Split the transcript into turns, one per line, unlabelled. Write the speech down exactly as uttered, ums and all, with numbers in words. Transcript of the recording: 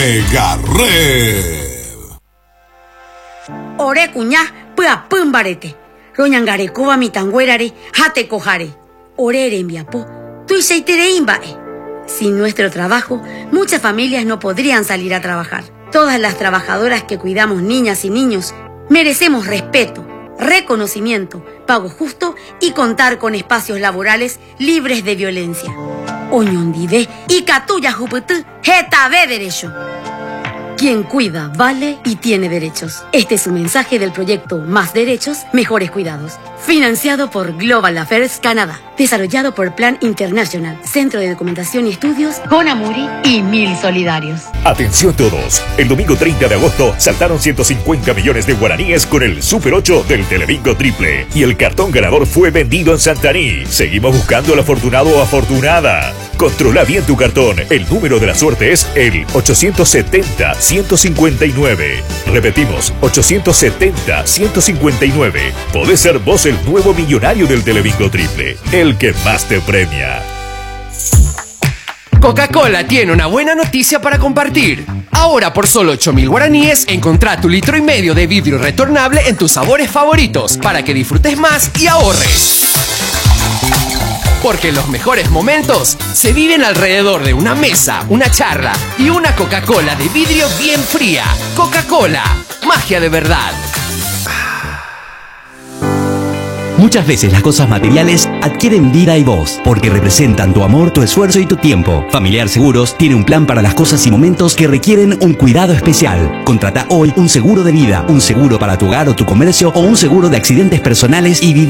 Mega Red.
Ore cuñá, pua pumbarete. Roñangare cuba mi tanguerare, jate cojare. Orere enviapo, tu seitere imbae. Sin nuestro trabajo, muchas familias no podrían salir a trabajar. Todas las trabajadoras que cuidamos niñas y niños merecemos respeto, reconocimiento, pago justo y contar con espacios laborales libres de violencia. Oñondide y catuya juputu, jeta de derecho. Quien cuida, vale y tiene derechos. Este es un mensaje del proyecto Más Derechos, Mejores Cuidados, financiado por Global Affairs Canadá, desarrollado por Plan International, Centro de Documentación y Estudios, Conamuri y Mil Solidarios.
Atención todos, el domingo treinta de agosto saltaron ciento cincuenta millones de guaraníes con el Super ocho del Telebingo Triple y el cartón ganador fue vendido en Santaní. Seguimos buscando al afortunado o afortunada. Controla bien tu cartón. El número de la suerte es el ochocientos setenta, ciento cincuenta y nueve. Repetimos, ochocientos setenta, ciento cincuenta y nueve. Podés ser vos el nuevo millonario del Telebingo Triple, el que más te premia.
Coca-Cola tiene una buena noticia para compartir. Ahora por solo ocho mil guaraníes, encontrá tu litro y medio de vidrio retornable en tus sabores favoritos para que disfrutes más y ahorres. Porque los mejores momentos se viven alrededor de una mesa, una charla y una Coca-Cola de vidrio bien fría. Coca-Cola, magia de verdad.
Muchas veces las cosas materiales adquieren vida y voz, porque representan tu amor, tu esfuerzo y tu tiempo. Familiar Seguros tiene un plan para las cosas y momentos que requieren un cuidado especial. Contrata hoy un seguro de vida, un seguro para tu hogar o tu comercio o un seguro de accidentes personales y vivienda.